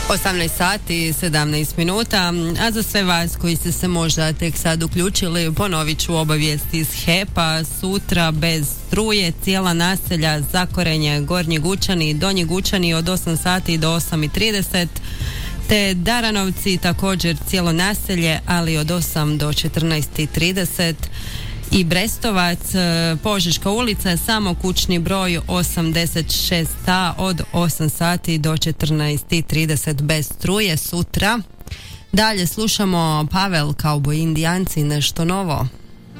18 sati 17 minuta, a za sve vas koji ste se možda tek sad uključili, ponovit ću obavijesti iz HEP-a. Sutra bez struje, cijela naselja Zakorenje, Gornji Gučani, Donji Gučani od 8 sati do 8:30, te Daranovci također cijelo naselje, ali od 8 do 14:30. I Brestovac, Požeška ulica, samo kućni broj 86A od 8 sati do 14:30 bez struje sutra. Dalje slušamo Pavel, Kauboj Indijanci, nešto novo.